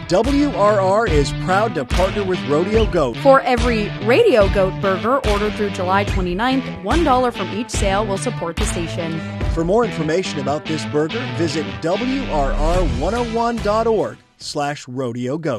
WRR is proud to partner with Rodeo Goat. For every Radio Goat burger ordered through July 29th, $1 from each sale will support the station. For more information about this burger, visit WRR101.org/Rodeo Goat.